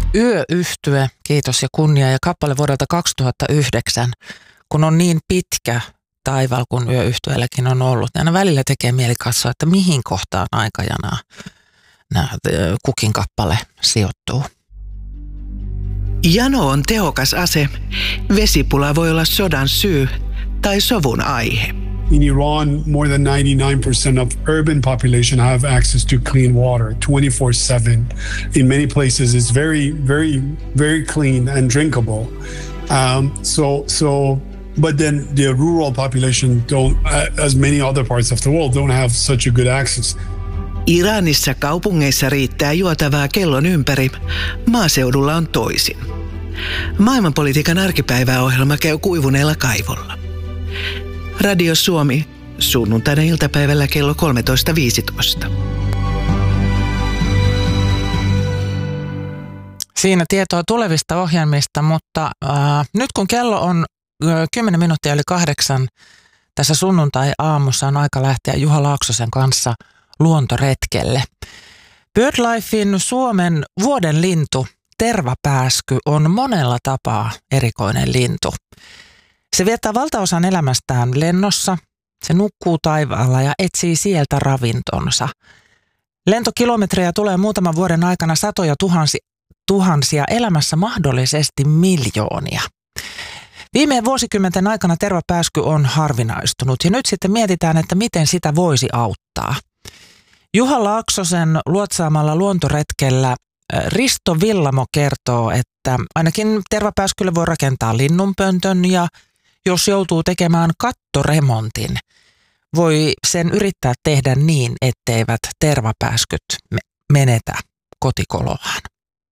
Yöyhtye, kiitos ja kunnia, ja kappale vuodelta 2009, kun on niin pitkä taival kuin Yöyhtyeelläkin on ollut. Aina välillä tekee mieli katsoa, että mihin kohtaan aikajanaa kukin kappale sijoittuu. Jano on tehokas ase. Vesipula voi olla sodan syy tai sovun aihe. In Iran, more than 99% of urban population have access to clean water 24/7. In many places, it's very, very, very clean and drinkable. But then the rural population don't, as many other parts of the world, don't have such a good access. Iranissa kaupungeissa riittää juotavaa kellon ympäri. Maaseudulla on toisin. Maailmanpolitiikan arkipäiväohjelma käy kuivuneella kaivolla. Radio Suomi, sunnuntaina iltapäivällä kello 13.15. Siinä tietoa tulevista ohjelmista, mutta nyt kun kello on 10 minuuttia yli 8, tässä sunnuntai-aamussa on aika lähteä Juha Laaksosen kanssa luontoretkelle. BirdLifein Suomen vuoden lintu, tervapääsky, on monella tapaa erikoinen lintu. Se viettää valtaosan elämästään lennossa, se nukkuu taivaalla ja etsii sieltä ravintonsa. Lentokilometrejä tulee muutaman vuoden aikana satoja tuhansia, elämässä mahdollisesti miljoonia. Viime vuosikymmenten aikana tervapääsky on harvinaistunut ja nyt sitten mietitään, että miten sitä voisi auttaa. Juha Laaksosen luotsaamalla luontoretkellä Risto Villamo kertoo, että ainakin tervapääskylle voi rakentaa linnunpöntön ja jos joutuu tekemään kattoremontin, voi sen yrittää tehdä niin, etteivät tervapääskyt menetä kotikoloaan.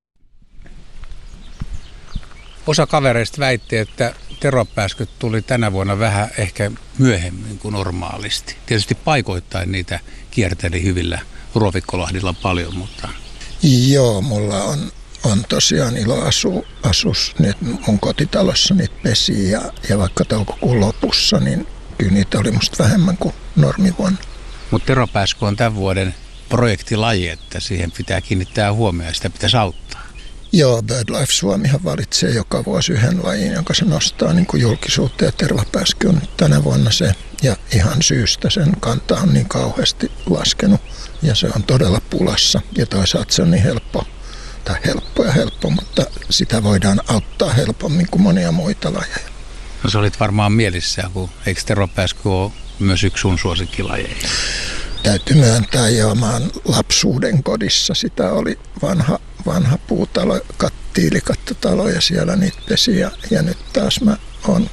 Osa kavereista väitti, että tervapääskyt tuli tänä vuonna vähän ehkä myöhemmin kuin normaalisti. Tietysti paikoittain niitä kierteli hyvillä ruovikkolahdilla paljon, mutta... Joo, mulla on tosiaan ilo asua nyt mun kotitalossa niitä pesi ja vaikka toukokuun lopussa, niin kyllä niitä oli musta vähemmän kuin normivuonna. Mutta tervapääsky on tämän vuoden projektilaji, että siihen pitää kiinnittää huomioon ja sitä pitäisi auttaa. Joo, BirdLife Suomihan valitsee joka vuosi yhden lajin, jonka se nostaa niin kuin julkisuutta, ja tervapääsky on tänä vuonna se. Ja ihan syystä sen kanta on niin kauheasti laskenut ja se on todella pulassa. Ja toisaalta se on niin helppo, mutta sitä voidaan auttaa helpommin kuin monia muita lajeja. No sä olit varmaan mielissään, kun eikö tervapääsky ole myös yksi sun suosikkilajeja? Täytyy myöntää, joo, mä oon lapsuuden kodissa. Sitä oli vanha puutalo, tiilikattotalo ja siellä niitä pesi. Ja nyt taas mä oon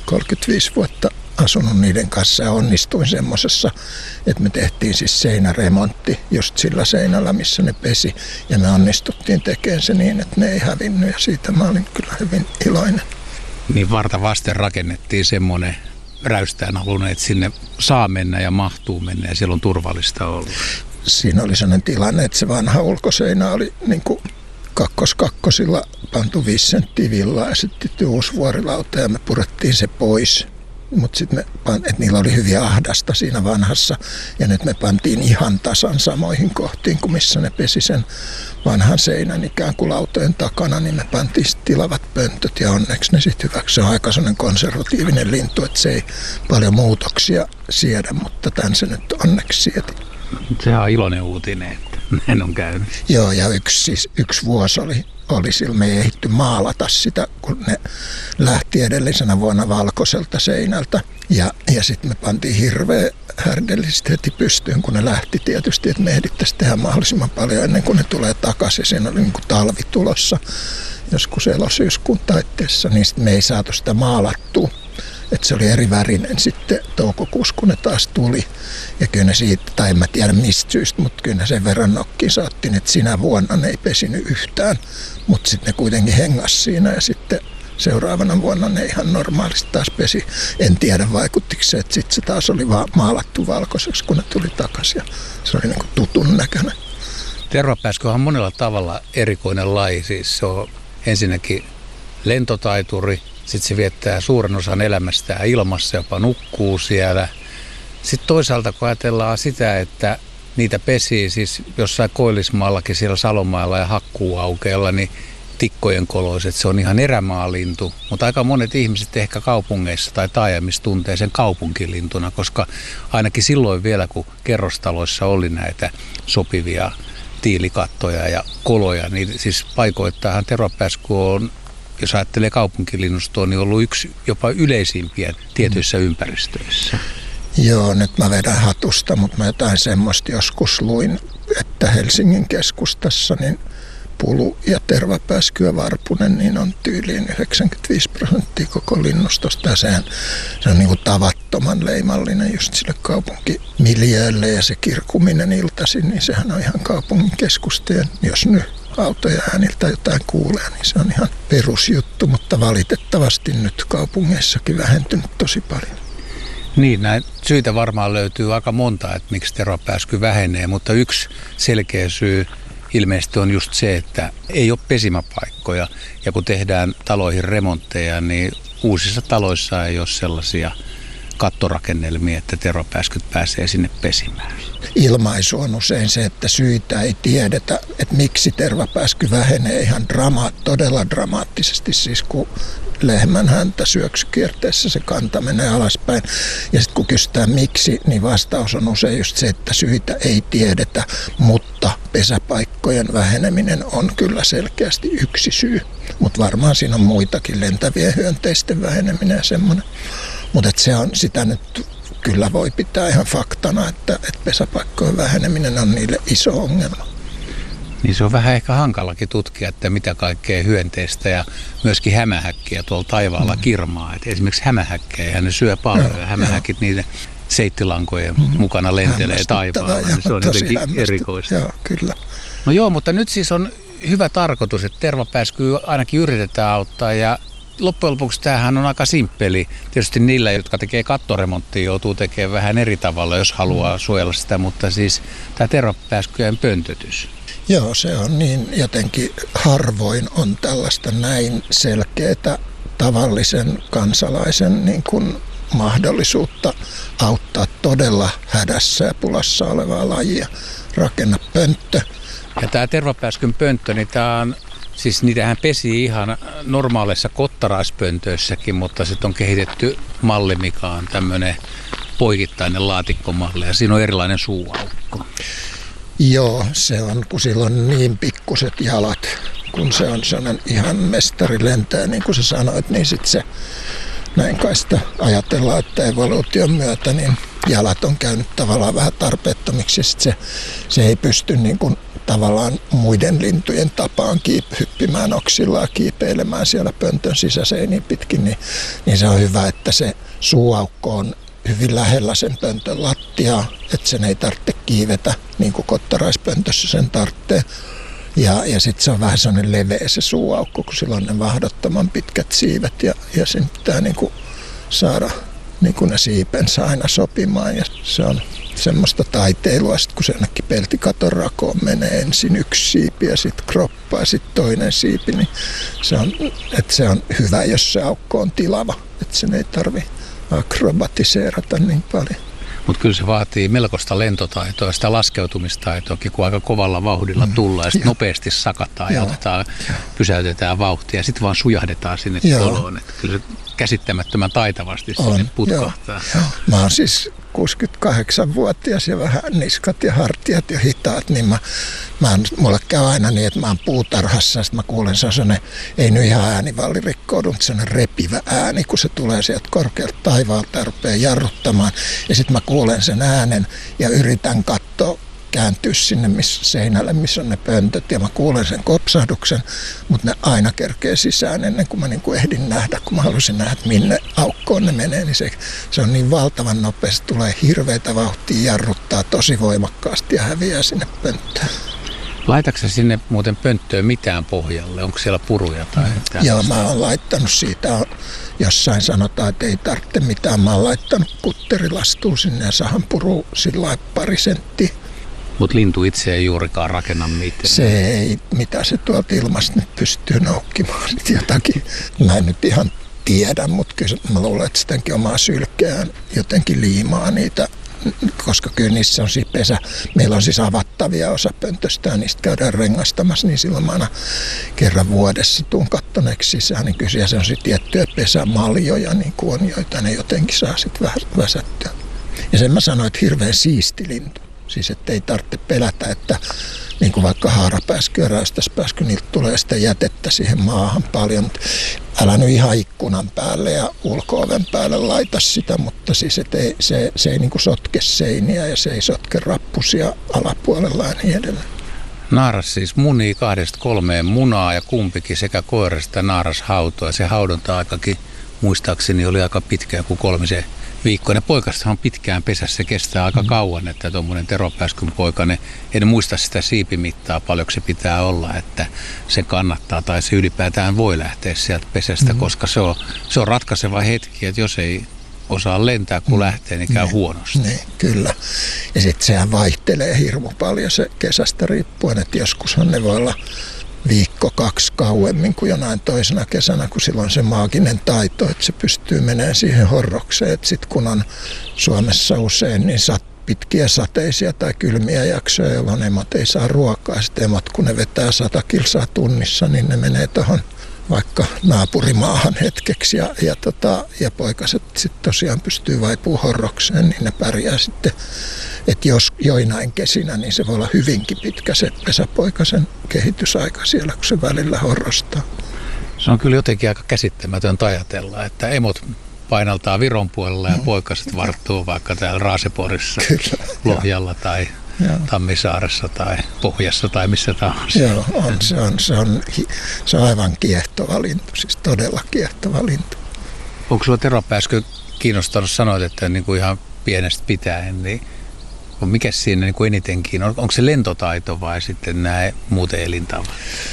35 vuotta asunut niiden kanssa ja onnistuin semmosessa, että me tehtiin siis seinäremontti just sillä seinällä, missä ne pesi. Ja me onnistuttiin tekemään se niin, että ne ei hävinnyt ja siitä mä olin kyllä hyvin iloinen. Niin varta vasten rakennettiin semmoinen räystään halunnut, että sinne saa mennä ja mahtuu mennä ja siellä on turvallista ollut. Siinä oli sellainen tilanne, että se vanha ulkoseinä oli niin kuin kakkosilla pantu 5 senttiä villaa ja sitten uusi vuorilauta ja me purettiin se pois. Mutta sitten että niillä oli hyvin ahdasta siinä vanhassa ja nyt me pantiin ihan tasan samoihin kohtiin kuin missä ne pesi sen vanhan seinän ikään kuin lautojen takana, niin me pantiin tilavat pöntöt ja onneksi ne sitten hyväksi. Se on aika sellainen konservatiivinen lintu, että se ei paljon muutoksia siedä, mutta tämän se nyt onneksi sieti. Sehän on iloinen uutinen, että näin on käynyt. Joo, ja yksi vuosi oli sillä, me ei ehditty maalata sitä, kun ne lähti edellisenä vuonna valkoiselta seinältä. Ja sitten me pantiin hirveä härdellisesti heti pystyyn, kun ne lähti tietysti, että me ehdittäisiin tehdä mahdollisimman paljon ennen kuin ne tulee takaisin. Siinä oli niin kuin talvi tulossa joskus elosyyskuun taitteessa, niin sitten me ei saatu sitä maalattua. Että se oli eri värinen sitten toukokuussa, kun ne taas tuli. Ja kyllä ne siitä, tai en mä tiedä mistä syystä, mutta kyllä ne sen verran nokkiin saattiin, että sinä vuonna ne ei pesinyt yhtään. Mutta sitten ne kuitenkin hengas siinä ja sitten seuraavana vuonna ne ihan normaalisti taas pesi. En tiedä vaikuttiko se, että sitten se taas oli maalattu valkoiseksi, kun ne tuli takaisin. Ja se oli niin kuin tutun näköinen. Tervapääsky on monella tavalla erikoinen laji. Siis se on ensinnäkin lentotaituri. Sitten se viettää suuren osan elämästään ilmassa, jopa nukkuu siellä. Sitten toisaalta kun ajatellaan sitä, että niitä pesii siis jossain Koillismaallakin siellä Salomaalla ja Hakkuuaukeella, niin tikkojen koloiset, se on ihan erämaalintu, mutta aika monet ihmiset ehkä kaupungeissa tai taajamissa tuntee sen kaupunkilintuna, koska ainakin silloin vielä, kun kerrostaloissa oli näitä sopivia tiilikattoja ja koloja, niin siis paikoittainhan tervapääsky on, jos ajattelee kaupunkilinnustoa, niin ollut yksi jopa yleisimpiä tietyissä ympäristöissä. Joo, nyt mä vedän hatusta, mutta mä jotain semmoista joskus luin, että Helsingin keskustassa niin pulu ja tervapääsky ja varpunen niin on tyyliin 95% koko linnustosta. Ja se on niin kuin tavattoman leimallinen just sille kaupunkimiljöölle ja se kirkuminen iltaisin, niin sehän on ihan kaupungin keskustojen, jos nyt autoja ääniltä jotain kuulee, niin se on ihan perusjuttu, mutta valitettavasti nyt kaupungeissakin vähentynyt tosi paljon. Niin, näin syitä varmaan löytyy aika monta, että miksi tervapääsky vähenee, mutta yksi selkeä syy ilmeisesti on just se, että ei ole pesimäpaikkoja. Ja kun tehdään taloihin remontteja, niin uusissa taloissa ei ole sellaisia kattorakennelmia, että tervapääskyt pääsee sinne pesimään. Ilmaisu on usein se, että syitä ei tiedetä, että miksi tervapääsky vähenee ihan todella dramaattisesti, siis kun lehmän häntä syöksykierteessä se kanta menee alaspäin. Ja sitten kun kysytään miksi, niin vastaus on usein just se, että syitä ei tiedetä, mutta pesäpaikkojen väheneminen on kyllä selkeästi yksi syy. Mutta varmaan siinä on muitakin, lentävien hyönteisten väheneminen ja semmoinen. Mutta se on sitä nyt kyllä voi pitää ihan faktana, että pesäpaikkojen väheneminen on niille iso ongelma. Niin se on vähän ehkä hankalakin tutkia, että mitä kaikkea hyönteistä ja myöskin hämähäkkiä tuolla taivaalla kirmaa. Et esimerkiksi hämähäkkejä ne syö paljon ja hämähäkit niiden seittilankojen mukana lentelee taivaalla. Niin se on jotenkin erikoista. Joo, kyllä. No joo, mutta nyt siis on hyvä tarkoitus, että tervapääskyä ainakin yritetään auttaa ja loppujen lopuksi tämähän on aika simppeli. Tietysti niillä, jotka tekee kattoremonttia, joutuu tekemään vähän eri tavalla, jos haluaa suojella sitä, mutta siis tämä tervapääskyjen pöntötys. Joo, se on niin jotenkin harvoin on tällaista näin selkeää tavallisen kansalaisen niin kuin mahdollisuutta auttaa todella hädässä ja pulassa olevaa lajia. Rakenna pönttö. Ja tämä tervapääskyn pönttö, niin tämä on, siis niitähän pesii ihan normaaleissa kottaraispöntöissäkin, mutta sitten on kehitetty malli, mikä on tämmöinen poikittainen laatikkomalli ja siinä on erilainen suuaukko. Joo, se on, kun sillä on niin pikkuset jalat, kun se on sellainen ihan mestari lentää, niin kuin sä sanoit, niin sitten se, näin kai sitä ajatellaan, että evoluution myötä, niin jalat on käynyt tavallaan vähän tarpeettomiksi ja sitten se ei pysty niin kuin tavallaan muiden lintujen tapaan hyppimään oksillaan, kiipeilemään siellä pöntön sisäseiniin pitkin, niin se on hyvä, että se suuaukko on hyvin lähellä sen pöntön lattiaa, että sen ei tarvitse kiivetä, niin kuin kottaraispöntössä sen tarvitsee. Ja sitten se on vähän sellainen leveä se suuaukko, kun sillä on ne mahdottoman pitkät siivet ja sen pitää niin kuin saada niin kuin ne siipensä aina sopimaan. Ja se on semmoista taiteilua, sit kun se ainakin peltikaton rakoon menee ensin yksi siipi ja sitten kroppa ja sitten toinen siipi, niin se on hyvä, jos se aukko on tilava, että sen ei tarvitse akrobatiseerata niin paljon. Mutta kyllä se vaatii melkoista lentotaitoa ja sitä laskeutumistaitoakin, kun aika kovalla vauhdilla tullaan ja sitten nopeasti sakataan ja pysäytetään vauhtia ja sitten vaan sujahdetaan sinne koloon. Että kyllä se käsittämättömän taitavasti sinne putkahtaa. Joo. Mä oon siis 68-vuotias ja vähän niskat ja hartiat ja hitaat, niin mulle käy aina niin, että mä oon puutarhassa ja sitten mä kuulen sellainen, ei nyt ihan äänivalli rikkoudu, mutta sellainen repivä ääni, kun se tulee sieltä korkealta taivaalta ja rupeaa jarruttamaan. Ja sitten mä kuulen sen äänen ja yritän katsoa, kääntyä sinne seinälle, missä on ne pöntöt ja mä kuulen sen kopsahduksen, mutta ne aina kerkee sisään ennen kuin mä niin kuin ehdin nähdä, kun mä halusin nähdä, että minne aukkoon ne menee, niin se on niin valtavan nopeasti, tulee hirveätä vauhtia, jarruttaa tosi voimakkaasti ja häviää sinne pönttöön. Laitatko sinne muuten pönttöön mitään pohjalle? Onko siellä puruja tai mitään? Joo, mä oon laittanut siitä, jossain sanotaan, että ei tarvitse mitään. Mä oon laittanut kutterilastua sinne ja sahan puruu sillä pari senttiä. Mutta lintu itse ei juurikaan rakenna mitään. Se ei, mitä se tuolta ilmasta nyt pystyy noukkimaan jotakin. Mä en nyt ihan tiedä, mutta kyllä mä luulen, että sitäkin omaa sylkeään jotenkin liimaa niitä koska kyllä niissä on siis meillä on siis avattavia osa pöntöstä ja niistä käydään rengastamassa, niin silloin mä aina kerran vuodessa tuun kattoneeksi sisään, niin kyllä se on sitten tiettyjä pesämaljoja, niin kuin on, joita ne jotenkin saa sitten väsättyä. Ja sen mä sanoin, että hirveän siisti lintu. Siis ettei tarvitse pelätä, että niin kuin vaikka haarapääsky ja räystäspääsky, niiltä tulee sitä jätettä siihen maahan paljon. Mutta älä nyt ihan ikkunan päälle ja ulko-oven päälle laita sitä, mutta siis se ei niin kuin sotke seiniä ja se ei sotke rappusia alapuolella ja niin edelleen. Naaras siis munii 2-3 munaa ja kumpikin sekä koiras että naaras hautoo. Ja se haudonta-aikakin muistaakseni oli aika pitkä, joku 3 viikkoinen. Poikastahan on pitkään pesässä, se kestää aika kauan, että tuommoinen teropääskyn poikainen, en muista sitä siipimittaa paljonko se pitää olla, että se kannattaa tai se ylipäätään voi lähteä sieltä pesästä, koska se on ratkaiseva hetki, että jos ei osaa lentää kun lähtee, niin käy huonosti. Niin, kyllä. Ja sitten sehän vaihtelee hirmu paljon se kesästä riippuen, että joskushan ne voi olla 1-2 kauemmin kuin jonain toisena kesänä, kun silloin se maaginen taito, että se pystyy menemään siihen horrokseen. Sitten kun on Suomessa usein niin pitkiä sateisia tai kylmiä jaksoja, jolloin emot ei saa ruokaa. Sitten emot, kun ne vetää 100 kilsaa tunnissa, niin ne menee tuohon vaikka naapurimaahan hetkeksi ja poikaset sitten tosiaan pystyy vaipumaan horrokseen, niin ne pärjää sitten. Että jos joinain kesinä, niin se voi olla hyvinkin pitkä se pesäpoikasen kehitysaika siellä, kun se välillä horrostaa. Se on kyllä jotenkin aika käsittämätöntä ajatella, että emot painaltaa Viron puolella ja poikaset varttuu vaikka täällä Raaseporissa, Lohjalla tai Tammisaaressa tai Pohjassa tai missä tahansa. Joo, se on aivan kiehtova lintu, siis todella kiehtova lintu. Onko sulla teropääskö kiinnostanut sanoa, että niin kuin ihan pienestä pitäen, niin mikä siinä niin kuin enitenkin on? Onko se lentotaito vai sitten nämä muut elintavat?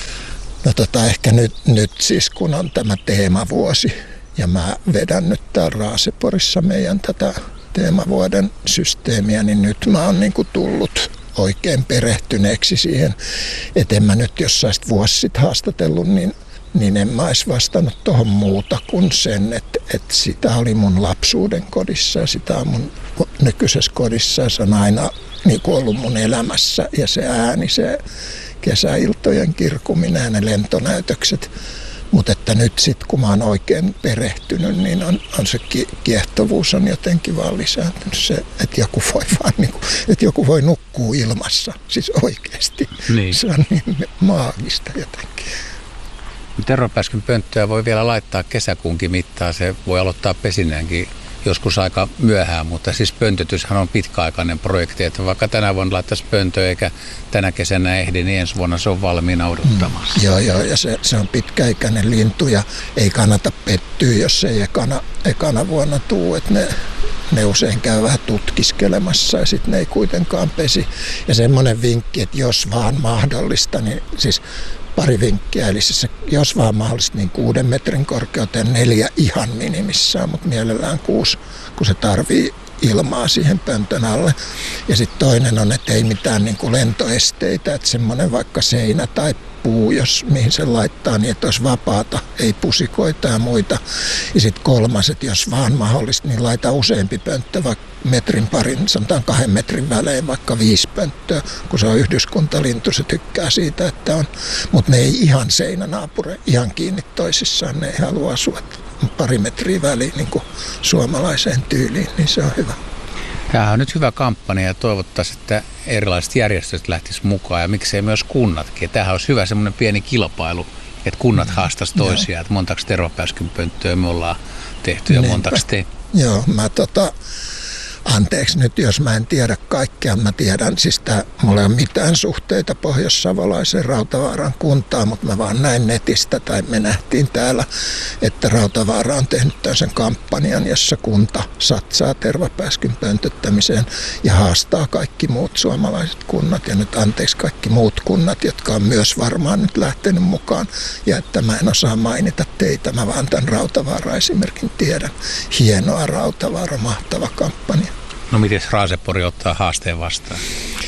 No ehkä nyt siis kun on tämä teemavuosi ja mä vedän nyt täällä Raaseporissa meidän tätä teemavuoden systeemiä, niin nyt mä oon niin kuin tullut oikein perehtyneeksi siihen, että en mä nyt jos saisit vuosi sitten haastatellut, niin en mä olisi vastannut tuohon muuta kuin sen, että sitä oli mun lapsuuden kodissa ja sitä on mun nykyisessä kodissa ja se on aina niin kuin ollut mun elämässä ja se ääni, se kesäiltojen kirkuminen ja ne lentonäytökset. Mutta että nyt sitten kun mä oon oikein perehtynyt, niin on se kiehtovuus on jotenkin vaan lisääntynyt. Se, että joku voi vaan että joku voi nukkua ilmassa, siis oikeasti. Niin. Se on niin maagista jotenkin. Teropääskyn pönttöä voi vielä laittaa kesäkuunkin mittaan. Se voi aloittaa pesinnänkin joskus aika myöhään, mutta siis pöntötyshän on pitkäaikainen projekti. Että vaikka tänä vuonna laittaisi pöntöä eikä tänä kesänä ehdi, niin ensi vuonna se on valmiina odottamassa. Joo, ja se on pitkäikäinen lintu ja ei kannata pettyä, jos ei ekana vuonna tule. Että ne usein käy vähän tutkiskelemassa ja sitten ne ei kuitenkaan pesi. Ja semmoinen vinkki, että jos vaan mahdollista, niin siis pari vinkkiä, eli siis jos vaan mahdollista, niin 6 metrin korkeuteen 4 ihan minimissään, mutta mielellään 6, kun se tarvii ilmaa siihen pöntön alle. Ja sitten toinen on, että ei mitään niin kuin lentoesteitä, että semmoinen vaikka seinä tai puu, mihin se laittaa, niin että olisi vapaata, ei pusikoita ja muita. Ja sitten kolmas, että jos vaan mahdollista, niin laita useampi pönttö, vaikka metrin parin, sanotaan 2 metrin välein, vaikka 5 pönttöä, kun se on yhdyskuntalintu, se tykkää siitä, että on. Mutta ne ei ihan seinänaapure, ihan kiinni toisissaan, ne ei halua asua pari metriä väliin niin kuin suomalaiseen tyyliin, niin se on hyvä. Tämä on nyt hyvä kampanja ja toivottaisiin, että erilaiset järjestöt lähtisivät mukaan ja miksei myös kunnatkin. Tämähän olisi hyvä semmoinen pieni kilpailu, että kunnat haastaisivat toisiaan, että montako teropääskyn pönttöä me ollaan tehty ja montako te. Joo, anteeksi nyt, jos mä en tiedä kaikkea. Mä tiedän, siis mulla ei ole mitään suhteita pohjois-savolaisen Rautavaaran kuntaan, mutta mä vaan näin netistä, tai me nähtiin täällä, että Rautavaara on tehnyt tämmöisen kampanjan, jossa kunta satsaa tervapääskyn pöntöttämiseen ja haastaa kaikki muut suomalaiset kunnat. Ja nyt anteeksi kaikki muut kunnat, jotka on myös varmaan nyt lähtenyt mukaan. Ja että mä en osaa mainita teitä, mä vaan tämän Rautavaara-esimerkin tiedän. Hienoa Rautavaara, mahtava kampanja. No miten Raasepori ottaa haasteen vastaan?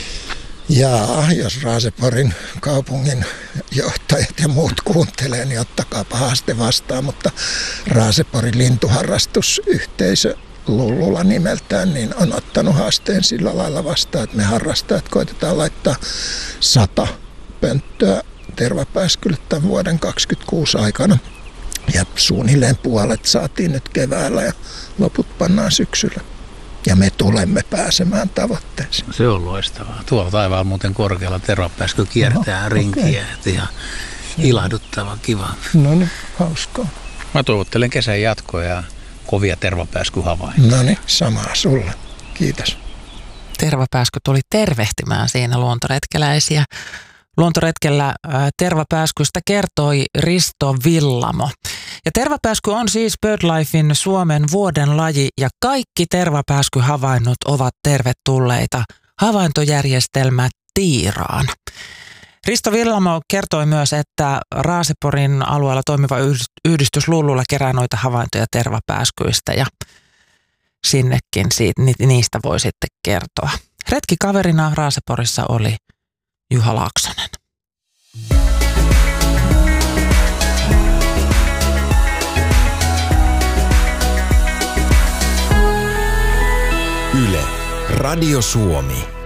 Jaa, jos Raaseporin kaupungin johtajat ja muut kuuntelee, niin ottakaapa haaste vastaan, mutta Raaseporin lintuharrastusyhteisö Lullulla nimeltään, niin on ottanut haasteen sillä lailla vastaan, että me harrastajat koitetaan laittaa 100 pönttöä tervapääskylle tämän vuoden 2026 aikana. Ja suunnilleen puolet saatiin nyt keväällä ja loput pannaan syksyllä. Ja me tulemme pääsemään tavoitteeseen. Se on loistavaa. Tuolla taivaalla muuten korkealla tervapääsky kiertää rinkiä. Okay. Ja ilahduttava, kiva. No niin, hauskaa. Mä toivottelen kesän jatkoa ja kovia tervapääskyhavaintoja. No niin, samaa sulle. Kiitos. Tervapääsky tuli tervehtimään siinä luontoretkeläisiä. Luontoretkellä tervapääskystä kertoi Risto Villamo. Ja tervapääsky on siis BirdLifein Suomen vuoden laji ja kaikki tervapääskyhavainnot ovat tervetulleita havaintojärjestelmä Tiiraan. Risto Villamo kertoi myös, että Raaseporin alueella toimiva yhdistys Lullulla kerää noita havaintoja tervapääskyistä ja sinnekin niistä voi sitten kertoa. Retkikaverina Raaseporissa oli Juha Laaksonen. Yle, Radio Suomi.